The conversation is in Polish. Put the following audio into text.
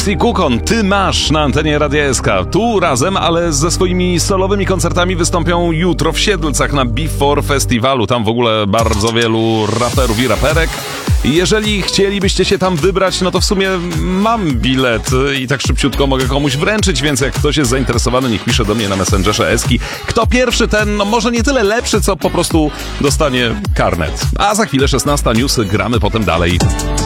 Kukon, ty masz na antenie Radia SK. Tu razem, ale ze swoimi solowymi koncertami wystąpią jutro w Siedlcach na Before Festiwalu. Tam w ogóle bardzo wielu raperów i raperek. Jeżeli chcielibyście się tam wybrać, no to w sumie mam bilet i tak szybciutko mogę komuś wręczyć, więc jak ktoś jest zainteresowany, niech pisze do mnie na Messengerze Eski. Kto pierwszy, ten no może nie tyle lepszy, co po prostu dostanie karnet. A za chwilę 16 newsy, gramy potem dalej.